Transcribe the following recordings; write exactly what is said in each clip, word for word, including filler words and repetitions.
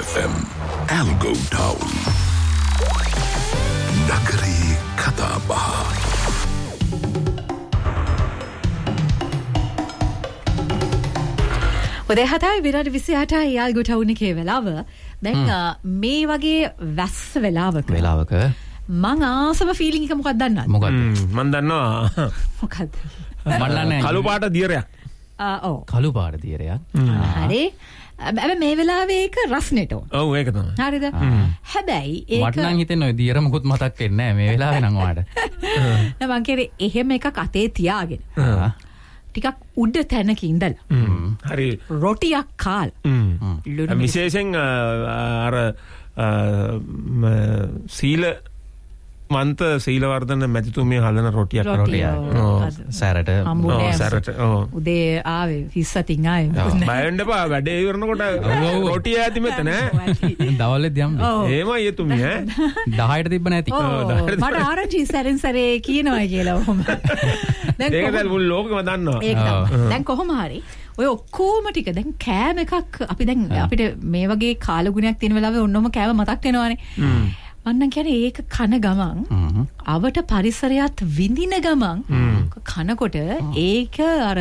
F M Algo Town Nagari Katabaha උදේ හතයි විනාඩි විසිඅටයි යාල්ගෝ ටවුන් එකේ වෙලාව. දැන් මේ වගේ වැස්ස වෙලාවක වෙලාවක මං ආසම ෆීලිං එක මොකක්ද දන්නවද? මොකක්ද? මන් දන්නවා. මොකක්ද? මන් දන්නේ කළු පාට දියරයක්. ආ ඔව්. කළු පාට දියරයක්. හරි. හැබැයි මේ වෙලාවේ ඒක රස්නෙට ඕන. ඔව් ඒක තමයි. හරිද? හැබැයි ඒක මට නම් හිතෙන්නේ ඔය දියර මොකුත් මතක් වෙන්නේ නැහැ මේ වෙලාවේ නම් ඔයාලට. නෑ මං කියන්නේ එහෙම එකක් අතේ තියාගෙන. ටිකක් උඩ තැනක ඉඳලා. හරි. රොටියක් කාලා. විශේෂයෙන් අර සීල වන්ත සීලවර්ධන මැතිතුමිය හදන රොටියක් රොටියක් සැරට ඔව් සැරට ඔව් උදේ ආවේ හිස්සතින් ආවේ බය වෙන්න එපා වැඩේ ඉවරනකොට රොටිය ඇති මෙතන දවල්ෙත් යම් එහෙමයි එතුමිය දහයට තිබ්බ නැති මට ආරංචි සැරෙන් සැරේ කියනවා කියලා ඔහොම දැන් ඒක දැන් මුළු ලෝකෙම දන්නවා ඒක තමයි දැන් කොහොම හරි ඔය ඔක්කොම ටික දැන් කෑම එකක් අපි දැන් අපිට මේ වගේ කාලගුණයක් තියෙන වෙලාවේ ඔන්නෝම කෑම මතක් වෙනවානේ මන්නම් කියන්නේ ඒක කන ගමන් අවට පරිසරයත් විඳින ගමන් කනකොට ඒක අර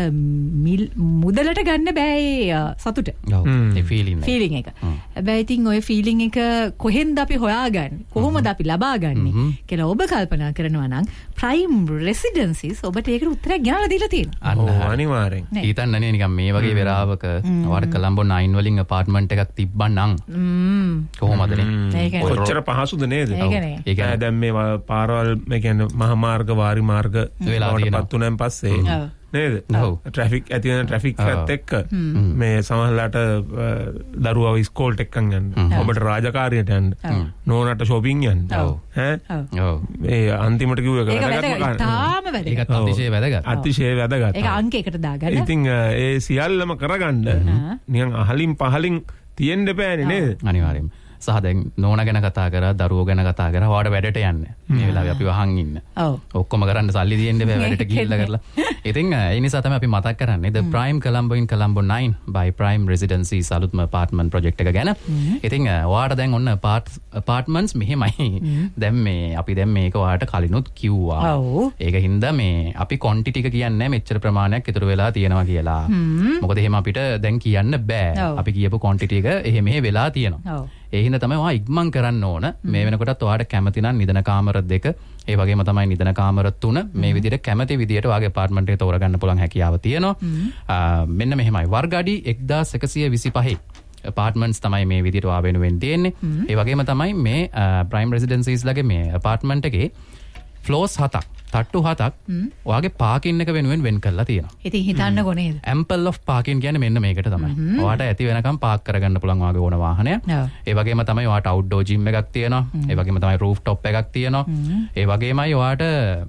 මුදලට ගන්න බෑ ඒ සතුට. ඔව් ඒ ෆීලිං ෆීලිං එක. හැබැයි ඉතින් ඔය ෆීලිං එක කොහෙන්ද අපි හොයාගන්නේ? කොහොමද අපි ලබාගන්නේ කියලා ඔබ කල්පනා කරනවා නම් ප්‍රයිම් රෙසිඩෙන්සිස් ඔබට ඒකට උත්තරයක් ගෙනලා දීලා තියෙනවා. ඔව් අනිවාර්යෙන්. හිතන්නනේ නිකන් මේ වගේ වෙලාවක ඔයාලට කොළඹ නine වලින් අපාර්ට්මන්ට් එකක් තිබ්බනම් කොහොමදනේ? කොච්චර පහසුද නේද? ඒ කියන්නේ දැන් මේ පාරවල් මේ කියන්නේ මහා මාර්ග වාරි මාර්ග වෙලාවට තුනෙන් පස්සේ නේද? ට්‍රැෆික් ඇති වෙන ට්‍රැෆික් එකත් එක්ක මේ සමහරලාට දරුවව ඉස්කෝලේට එක්කන් යන්න. ඔබට රාජකාරියට යන්න. නෝනට shopping යන්න. ඈ ඔව්. ඒ අන්තිමට කිව්ව එක වැදගත්ම තාම වැදගත්. ඒකත් අතිශය වැදගත්. අතිශය වැදගත්. ඒක අංකයකට දාගන්න. ඉතින් ඒ සියල්ලම කරගන්න නිකන් අහලින් පහලින් තියෙන්න බෑනේ නේද? අනිවාර්යයෙන්ම. සහ දැන් නෝන ගැන කතා කරා දරුවෝ ගැන කතා කරා වාට වැඩට යන්න මේ වෙලාවේ අපි වහන් ඉන්න. ඔව්. ඔක්කොම කරන්න සල්ලි දෙන්න බෑ වැඩට ගිහිල්ලා කරලා. ඉතින් ඒ නිසා තමයි අපි මතක් කරන්නේ the Prime Colombo in Colombo nine by Prime Residencies අලුත්ම apartment project එක ගැන. ඉතින් ඔයාට දැන් ඔන්න apartments මෙහෙමයි. දැන් මේ අපි දැන් මේක ඔයාට කලිනුත් කිව්වා. ඔව්. ඒක හින්දා මේ අපි quantity එක කියන්නේ මෙච්චර ප්‍රමාණයක් ඉතුරු වෙලා තියෙනවා කියලා. මොකද එහෙම අපිට දැන් කියන්න බෑ. අපි කියපු quantity එක එහෙම මෙහෙ වෙලා තියෙනවා. ඔව්. ඒ හින්දා තමයි ඔයා ඉක්මන් කරන්න ඕන මේ වෙනකොටත් ඔයාට කැමති නම් නිදන කාමර දෙක ඒ වගේම තමයි නිදන කාමර තුන මේ විදිහට කැමති විදිහට ඔයාගේ අපාර්ට්මන්ට් එක තෝරගන්න පුළුවන් හැකියාව තියෙනවා මෙන්න මෙහෙමයි වර්ග අඩි එක්දාස් එකසිය විසිපහ apartments තමයි මේ විදිහට ඔයා වෙනුවෙන් තියෙන්නේ ඒ වගේම තමයි මේ prime residencies ලගේ මේ apartment එකේ floors හතක් තට්ටු හතක් ඔයාගේ පාකින් එක වෙනුවෙන් වෙන් කරලා තියෙනවා. ඉතින් හිතන්නකො නේද? ample of parking කියන්නේ මෙන්න මේකට තමයි. ඔයාට ඇති වෙනකම් පාක් කරගන්න පුළුවන් ඔයාගේ ඕන වාහනය. ඒ වගේම තමයි ඔයාට outdoor gym එකක් තියෙනවා. ඒ වගේම තමයි rooftop එකක් තියෙනවා. ඒ වගේමයි ඔයාට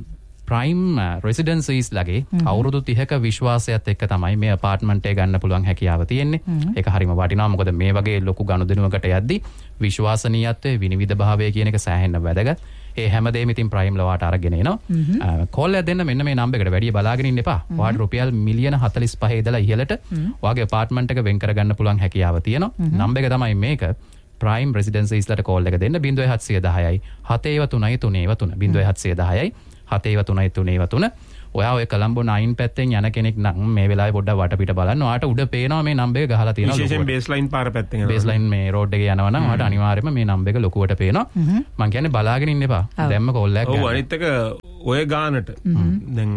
prime residencies ලගේ අවුරුදු තිහක විශ්වාසයත් එක්ක තමයි මේ apartment එක ගන්න පුළුවන් හැකියාව තියෙන්නේ. ඒක හරිම වටිනවා. මොකද මේ වගේ ලොකු ගනුදෙනුවකට යද්දි විශ්වාසනීයත්වයේ විනිවිද භාවය කියන එක සෑහෙන්න වැදගත්. ඒ හැමදේම ඉතින් ප්‍රයිම් ලවාට අරගෙන එනවා. කෝල් එකක් දෙන්න මෙන්න මේ නම්බර් එකට වැඩි බලාගෙන ඉන්න එපා. ඔයාට රුපියල් මිලියන හතළිස් පහ ඉඳලා ඉහළට ඔයාගේ අපාර්ට්මන්ට් එක වෙන් කරගන්න පුළුවන් හැකියාව තියෙනවා. නම්බර් එක තමයි මේක. Prime Residencies ලට කෝල් එක දෙන්න zero one seven zero zero හතේ තුනයි තුනේ තුන zero one seven zero zero හතේ තුනයි තුනේ තුන ඔයා ඔය කොළඹ nine පැත්තෙන් යන කෙනෙක් නම් මේ වෙලාවේ පොඩ්ඩක් වටපිට බලන්න. ඔයාට උඩ පේනවා මේ නම්බර් එක ගහලා තියෙනවා. විශේෂයෙන් බේස්ලයින් පාර පැත්තෙන් යනවා. බේස්ලයින් මේ රෝඩ් එකේ යනවා නම් ඔයාට අනිවාර්යයෙන්ම මේ නම්බර් එක ලොකුවට පේනවා. මම කියන්නේ බලාගෙන ඉන්න එපා. දැම්ම කෝල් එකක් ගන්න. ඔව් අනිත් එක ඔය ගානට දැන්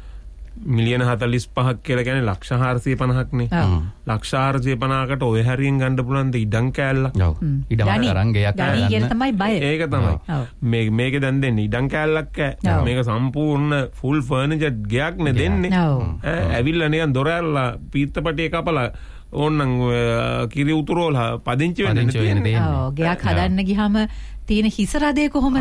මිලියන හතළිස් පහක් කියලා කියන්නේ ලක්ෂ හාරසිය පනහක් නේ. ලක්ෂ හාරසිය පනහකට ඔය හැරියෙන් ගන්න පුළුවන් ද ඉඩම් කෑල්ලක්. ඔව්. ඉඩම් තරංග ගයක් ගන්න. කියන තමයි බය. ඒක තමයි. මේ මේකේ දැන් දෙන්නේ ඉඩම් කෑල්ලක් ඈ. මේක සම්පූර්ණ ෆුල් ෆර්නිචර් ගයක් නේ දෙන්නේ. ඈ ඇවිල්ලා නිකන් දොර ඇරලා පීත්තපටිය කපලා ඕන්නම් කිරි උතුරෝලා පදිංචි වෙන්න තියෙන්නේ. ඔව්. ගයක් හදන්න ගියාම තියෙන හිස රදේ කොහොමද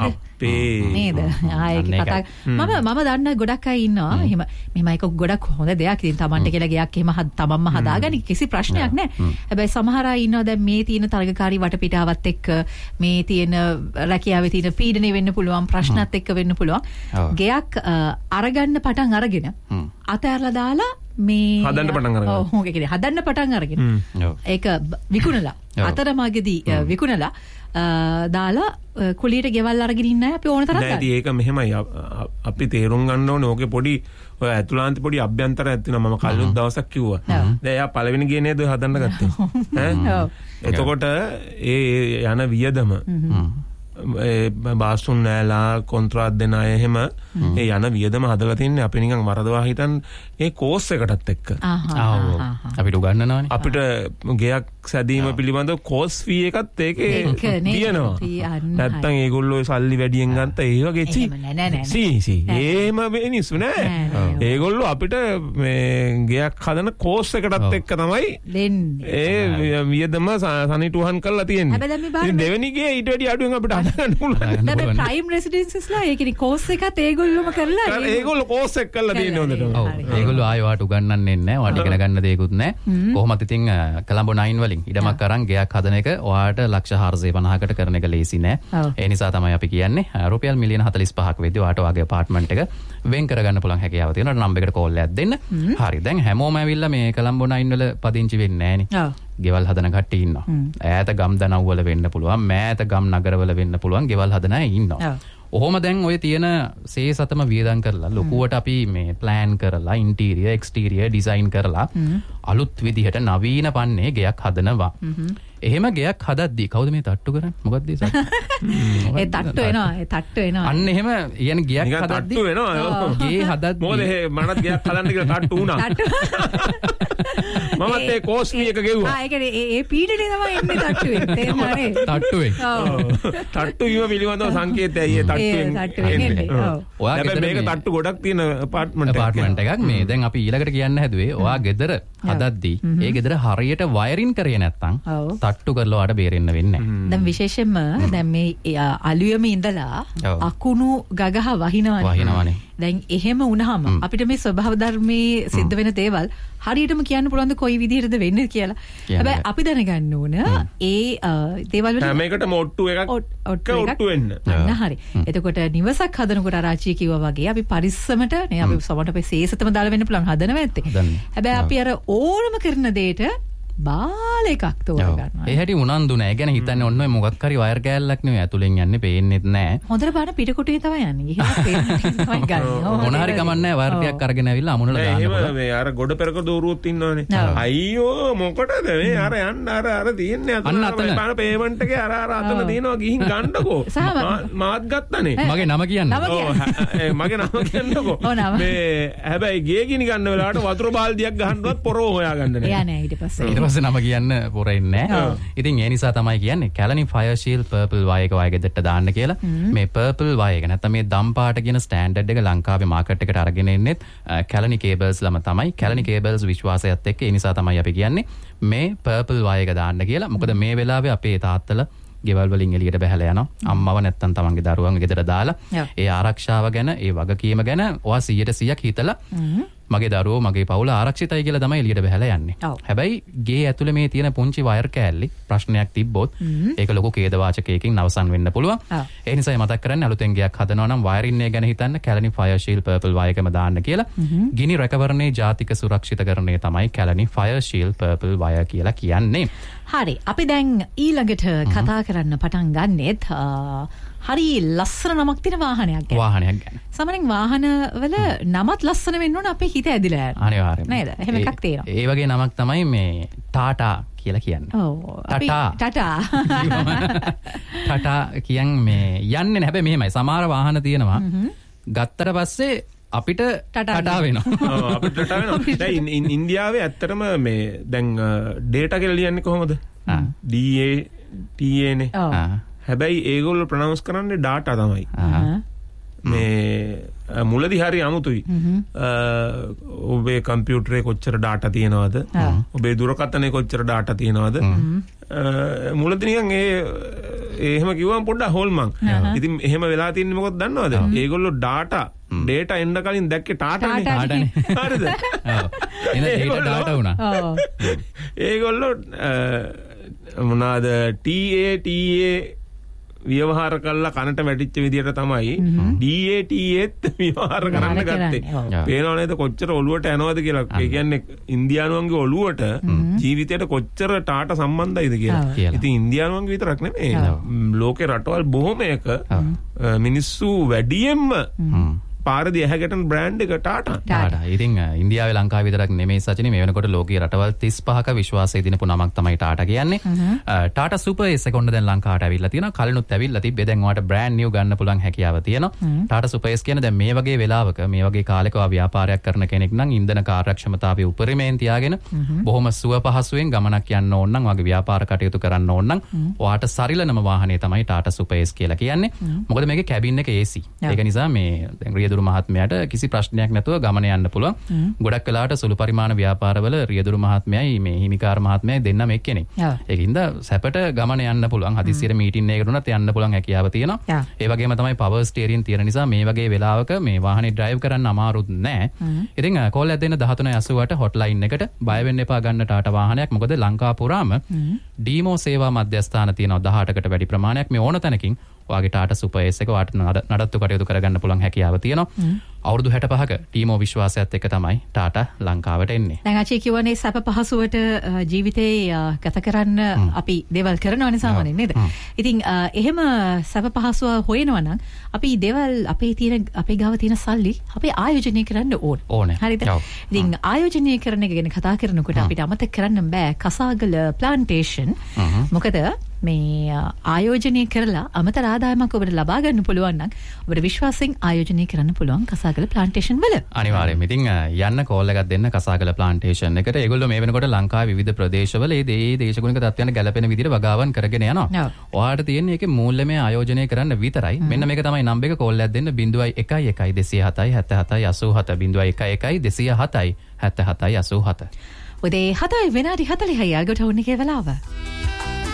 නේද? ආයෙක කතා මම මම දන්න ගොඩක් අය ඉන්නවා. එහෙම මෙහෙම එක ගොඩක් හොඳ දෙයක්. ඉතින් Tamanට කියලා ගයක් එහෙම තමන්ම හදාගන්න කිසි ප්‍රශ්නයක් නැහැ. හැබැයි සමහර අය ඉන්නවා දැන් මේ තියෙන තරගකාරී වටපිටාවත් එක්ක මේ තියෙන රැකියාවේ තියෙන පීඩනය වෙන්න පුළුවන් ප්‍රශ්නත් එක්ක වෙන්න පුළුවන්. ගයක් අරගන්න පටන් අරගෙන අතහැරලා දාලා මේ හදන්න පටන් අරගෙන. ඔව් ඕක කියන්නේ හදන්න පටන් අරගෙන. ඒක විකුණලා අතරමඟදී විකුණලා දාලා කුලියට ගෙවල් අරගෙන ඉන්න අය අපි ඕන තරම් ගන්නවා. ඒක මෙහෙමයි අපි තේරුම් ගන්න ඕනේ ඕකේ පොඩි ඔය ඇතුළාන්ත පොඩි අභ්‍යන්තරයක් තියෙනවා. මම කලින් දවසක් කිව්වා. දැන් එයා පළවෙනි ගේ නේද හදන්න ගත්තේ. ඈ එතකොට ඒ යන වියදම බාස්තුන් නෑලා කොන්ත්‍රාත් දෙන අය එහෙම ඒ යන වියදම හදලා තින්නේ අපි නිකන් වරදවා හිතන් ඒ කෝස් එකටත් එක්ක. අපිට උගන්නනවානේ. අපිට ගෙයක් සැදීම පිළිබඳව කෝස් ෆී එකත් ඒකේ තියෙනවා. නැත්තම් ඒගොල්ලෝ සල්ලි වැඩියෙන් ගත්ත ඒ වගේ චි. සී සී. එහෙම වෙනිස්සු නෑ. ඒගොල්ලෝ අපිට මේ ගෙයක් හදන කෝස් එකටත් එක්ක තමයි දෙන්නේ. ඒ වියදම සනිටුහන් කරලා තියෙන්නේ. ඉතින් දෙවෙනි ගේ ඊට වැඩි අඩුවෙන් අපිට දැන් ප්‍රයිම් රෙසිඩෙන්සිස්ලා ඒකේ කෝස් එකත් ඒගොල්ලෝම කරලා ඒගොල්ලෝ කෝස් එක කරලා තියෙන හොඳට. ඔව් ඒගොල්ලෝ ආයෙ වාට උගන්වන්නේ නැහැ. වාට ඉගෙන ගන්න දෙයක්වත් නැහැ. කොහොමද ඉතින් කොළඹ නයින් වලින් ඉඩමක් අරන් ගෙයක් හදන එක ඔයාට ලක්ෂ හාරසිය පනහකට කරන එක ලේසි නෑ. ඒ නිසා තමයි අපි කියන්නේ රුපියල් මිලියන හතළිස් පහක් වෙද්දී ඔයාට ඔයාගේ අපාර්ට්මන්ට් එක වෙන් කරගන්න පුළුවන් හැකියාව තියෙනවා. නම්බර් එකට කෝල් එකක් දෙන්න. හරි. දැන් හැමෝම ඇවිල්ලා මේ කොළඹ නයින් වල පදිංචි වෙන්නේ නැහනේ. ගෙවල් හදන කට්ටිය ඉන්නවා. ඈත ගම් දනව් වල වෙන්න පුළුවන්, මෑත ගම් නගරවල වෙන්න පුළුවන් ගෙවල් හදන අය ඉන්නවා. ඔහොම දැන් ඔය තියෙන සේසතම වියදම් කරලා ලොකුවට අපි මේ ප්ලෑන් කරලා ඉන්ටීරියර් එක්ස්ටීරියර් ඩිසයින් කරලා අලුත් විදිහට නවීන පන්නේ ගෙයක් හදනවා. එහෙම ගෙයක් හදද්දී කවුද මේ තට්ටු කරන්නේ? මොකද්ද ඒ තට්ටු? ඒ තට්ටු එනවා, ඒ තට්ටු එනවා. අන්න එහෙම කියන්නේ ගෙයක් හදද්දී තට්ටු එනවා. ගේ හදද්දී මොකද ඒ මනත් ගෙයක් හදන්න කියලා තට්ටු වුණා. මමත් ඒ කෝස් ෆී එක ගෙව්වා. ආ ඒ කියන්නේ ඒ පීඩනේ තමයි එන්නේ තට්ටුවෙන්. තේරුණානේ? තට්ටුවෙන්. ඔව්. තට්ටු වීම පිළිබඳව සංකේතයයි ඒ තට්ටුවෙන්. ඒ තට්ටුවෙන් එන්නේ. ඔව්. ඔයා මේක තට්ටු ගොඩක් තියෙන අපාර්ට්මන්ට් එකක්. අපාර්ට්මන්ට් එකක් මේ දැන් අපි ඊළඟට කියන්න හැදුවේ ඔයා ගෙදර හදද්දී ඒ ගෙදර හරියට වයරින් කරේ නැත්නම් තට්ටු කරලා ඔයාට බේරෙන්න වෙන්නේ නැහැ. දැන් විශේෂයෙන්ම දැන් මේ අලුයම ඉඳලා අකුණු ගගහ වහිනවනේ. වහිනවනේ. දැන් එහෙම වුණාම අපිට මේ ස්වභාව ධර්මයේ සිද්ධ වෙන දේවල් හරියටම කියන්න පුළුවන් ද කොයි විදිහටද වෙන්නේ කියලා. හැබැයි අපි දැනගන්න ඕන ඒ දේවල් වල මේකට මොට්ටු එකක් ඔට්ටු වෙන්න. අන්න හරි. එතකොට නිවසක් හදනකොට ආරාචිය කිව්වා වගේ අපි පරිස්සමට නේ අපි සමහරට අපේ සේසතම දාලා වෙන්න පුළුවන් හදනවා ඇත්තේ. හැබැයි අපි අර ඕනම කරන දෙයට බාල එකක් තෝරගන්නවා. ඒ හැටි උනන්දු නෑ. ගැන හිතන්නේ ඔන්න ඔය මොකක් හරි වයර් කෑල්ලක් නෙවෙයි ඇතුලෙන් යන්නේ පේන්නෙත් නෑ. හොඳට බලන්න පිටකොටුවේ තමයි යන්නේ. ගිහින් පේන්නේ තමයි ගන්නේ. මොන හරි කමක් නෑ වයර් ටිකක් අරගෙන ඇවිල්ලා අමුණලා දාන්න පුළුවන්. මේ අර ගොඩ පෙරක දෝරුවොත් ඉන්නවනේ. අයියෝ මොකටද මේ අර යන්න අර අර තියෙන්නේ අතන බලන්න පේමන්ට් එකේ අර අර අතන තියෙනවා ගිහින් ගන්නකෝ. මාත් ගත්තනේ. මගේ නම කියන්න. ඔව් මගේ නම කියන්නකෝ. මේ හැබැයි ගේ ගිනි ගන්න වෙලාවට වතුර බාල්දියක් ගහන්නවත් පොරව හොයාගන්න නෑ. එයා නෑ ඊට පස්සේ. ඊට පස්සේ නම කියන්න පොරෙන්නේ නැහැ. ඉතින් ඒ නිසා තමයි කියන්නේ Kelani fire shield purple wire එක වගේ ගෙදරට දාන්න කියලා. මේ පර්පල් වයර් එක නැත්නම් මේ දම් පාට කියන ස්ටෑන්ඩඩ් එක ලංකාවේ මාකට් එකට අරගෙන එන්නේ කැලණි කේබල්ස් ළම තමයි. කැලණි කේබල්ස් විශ්වාසයත් එක්ක ඒ නිසා තමයි අපි කියන්නේ මේ පර්පල් වයර් එක දාන්න කියලා. මොකද මේ වෙලාවේ අපේ තාත්තලා ගෙවල් වලින් එළියට බහැලා යනවා. අම්මව නැත්තම් තමන්ගේ දරුවන් ගෙදර දාලා ඒ ආරක්ෂාව ගැන ඒ වගකීම ගැන ඔයා සීයට සීයක් හිතලා මගේ දරුවෝ මගේ පවුල ආරක්ෂිතයි කියලා තමයි එළියට බහැලා යන්නේ. හැබැයි ගේ ඇතුලේ මේ තියෙන පුංචි වයර් කෑල්ලි ප්‍රශ්නයක් තිබ්බොත් ඒක ලොකු ඛේදවාචකයකින් අවසන් වෙන්න පුළුවන්. ඒ නිසා මතක් කරන්නේ අලුතෙන් ගයක් හදනවා නම් වයරින් එක ගැන හිතන්න Kelani fire shield purple wire එකම දාන්න කියලා. ගිනි රැකවරණේ ජාතික සුරක්ෂිතකරණය තමයි Kelani fire shield purple wire කියලා කියන්නේ. හරි. අපි දැන් ඊළඟට කතා කරන්න පටන් ගන්නෙත් හරි ලස්සන නමක් තියෙන වාහනයක් ගැන. වාහනයක් ගැන. සමහරෙන් වාහන වල නමත් ලස්සන වෙන්න ඕන අපේ හිත ඇදිලා යනවා. අනිවාර්යයෙන්ම. නේද? එහෙම එකක් තියෙනවා. ඒ වගේ නමක් තමයි මේ ටාටා කියලා කියන්නේ. ඔව්. ටාටා. ටාටා. ටාටා කියන්නේ මේ යන්නේ නැහැ. හැබැයි මෙහෙමයි. සමහර වාහන තියෙනවා. ගත්තට පස්සේ අපිට ටටා වෙනවා. ඔව් අපිට ටටා වෙනවා. දැන් ඉන්දියාවේ ඇත්තටම මේ දැන් ඩේටා කියලා ලියන්නේ කොහොමද? ඩී ඒ ටී ඒ නේ. හැබැයි ඒගොල්ලෝ ප්‍රොනවුන්ස් කරන්නේ ඩාටා තමයි. මේ මුලදී හරි අමුතුයි. ඔබේ කම්පියුටරේ කොච්චර ඩාටා තියෙනවද? ඔබේ දුරකථනයේ කොච්චර ඩාටා තියෙනවද? මුලදී නිකන් ඒ එහෙම කිව්වම පොඩ්ඩක් හොල්මන්. ඉතින් එහෙම වෙලා තින්නේ මොකද දන්නවද? ඒගොල්ලෝ ඩාටා ඩේටා එන්න කලින් දැක්කේ ටාටානේ. ටාටානේ. හරිද? ඔව්. එන ඩේටා ඩාටා වුණා. ඔව්. ඒගොල්ලෝ මොනවාද ටී ඒ ටී ඒ ව්‍යවහාර කළා කනට වැටිච්ච විදියට තමයි D A T ඒත් ව්‍යවහාර කරන්න ගත්තේ. පේනව නේද කොච්චර ඔළුවට යනවද කියලා. ඒ කියන්නේ ඉන්දියානුවන්ගේ ඔළුවට ජීවිතයට කොච්චර ටාටා සම්බන්ධයිද කියලා. ඉතින් ඉන්දියානුවන්ගේ විතරක් නෙමෙයි ලෝකේ රටවල් බොහොමයක මිනිස්සු වැඩියෙන්ම පාරදී ඇහැගැටෙන බ්‍රෑන්ඩ් එක ටාටා. ටාටා. ඉතින් ඉන්දියාවේ ලංකාවේ විතරක් නෙමෙයි සචිනි මේ වෙනකොට ලෝකීය රටවල් තිස් පහක විශ්වාසය දිනපු නමක් තමයි ටාටා කියන්නේ. ටාටා සුපර් එස් එක ඔන්න දැන් ලංකාවට ඇවිල්ලා තියෙනවා. කලිනුත් ඇවිල්ලා තිබ්බේ. දැන් ඔයාලට බ්‍රෑන්ඩ් නිව් ගන්න පුළුවන් හැකියාව තියෙනවා. ටාටා සුපර් එස් කියන්නේ දැන් මේ වගේ වෙලාවක මේ වගේ කාලයක ඔයා ව්‍යාපාරයක් කරන කෙනෙක් නම් ඉන්ධන කාර්යක්ෂමතාවයේ උපරිමයෙන් තියාගෙන බොහොම සුව පහසුවෙන් ගමනක් යන්න ඕන නම් ඔයාගේ ව්‍යාපාර කටයුතු කරන්න ඕන නම් ඔයාට සරිලනම වාහනේ තමයි ටාටා සුපර් එස් කියලා කියන්නේ. මොකද මේකේ කැබින් එක A C. ඒක නිසා මේ දැන් රියදුරු මහත්මයාට කිසි ප්‍රශ්නයක් නැතුව ගමන යන්න පුළුවන්. ගොඩක් වෙලාවට සුළු පරිමාණ ව්‍යාපාරවල රියදුරු මහත්මයයි මේ හිමිකාර මහත්මයයි දෙන්නම එක්කෙනෙක්. ඒකින්ද සැපට ගමන යන්න පුළුවන්. හදිස්සියට මීටින් එකකට උනත් යන්න පුළුවන් හැකියාව තියෙනවා. ඒ වගේම තමයි පවර් ස්ටියරින් තියෙන නිසා මේ වගේ වෙලාවක මේ වාහනේ ඩ්‍රයිව් කරන්න අමාරුත් නෑ. ඉතින් කෝල් එකක් දෙන්න දහතුන අසූවට හොට්ලයින් එකට බය වෙන්න එපා ගන්න ටාටා වාහනයක්. මොකද ලංකාව පුරාම ඩීමෝ සේවා මධ්‍යස්ථාන තියෙනවා දහඅටකට වැඩි ප්‍රමාණයක්. මේ ඕන තැනකින් ඔයාගේ ටාටා සුපර් එස් එක වාට නඩත්තු කටයුතු කරගන්න පුළුවන් හැකියාව තියෙනවා. අවුරුදු හැට පහක ටීමෝ විශ්වාසයත් එක්ක තමයි ටාටා ලංකාවට එන්නේ. දැන් අචී කියවනේ සැප පහසුවට ජීවිතේ ගත කරන්න අපි දේවල් කරනවනේ සාමාන්‍යයෙන් නේද? ඉතින් එහෙම සැප පහසුව හොයනවා නම් අපි දේවල් අපේ තියෙන අපේ ගාව තියෙන සල්ලි අපි ආයෝජනය කරන්න ඕන. ඕනේ. හරිද? ඉතින් ආයෝජනය කරන එක ගැන කතා කරනකොට අපිට අමතක කරන්න බෑ කසාගල ප්ලාන්ටේෂන්. මොකද මේ ආයෝජනය කරලා අමතර ආදායමක් ඔබට ලබා ගන්න පුළුවන් නම් ඔබට විශ්වාසයෙන් ආයෝජනය කරන්න පුළුවන් කසාගල ප්ලාන්ටේෂන් වල. අනිවාර්යයෙන්. ඉතින් යන්න කෝල් එකක් දෙන්න කසාගල ප්ලාන්ටේෂන් එකට. ඒගොල්ලෝ මේ වෙනකොට ලංකාවේ විවිධ ප්‍රදේශවල ඒ දේ දේශගුණික තත්ත්වයන් ගැලපෙන විදිහට වගාවන් කරගෙන යනවා. ඔයාලට තියෙන්නේ ඒකේ මූල්‍යමය ආයෝජනය කරන්න විතරයි. මෙන්න මේක තමයි නම්බර එක කෝල් එකක් දෙන්න zero one one one දෙසිය හතයි හැත්තෑ හතයි අසූ හත zero one one one දෙසිය හතයි හැත්තෑ හතයි අසූ හත. උදේ හතයි විනාඩි හතලිහයි අල්ගොටවුන් එකේ වෙලාව.